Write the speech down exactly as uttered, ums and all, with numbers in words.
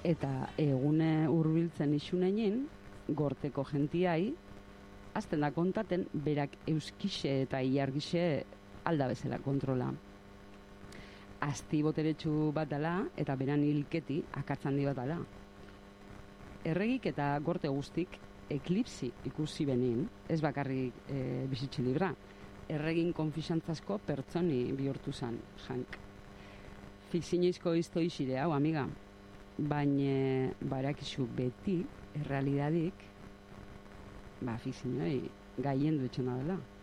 Eta egune hurbiltzen isunenin, gorteko gentiai, azten da kontaten, berak euskixe eta ilargixe alda bezala kontrola. Asti boteretsu bat dela, eta beran hilketi akatzandi bat dela. Erregik eta gorte guztik eklipsi ikusi benin, ez bakarrik e, bizitxe libra, erregin konfisantzasko pertsoni bihurtu zen, jank. Fikzinizko izto izire, hau, amiga, baina barakizu beti, errealidadik, ba, fikzinoi gaien duetxena dela.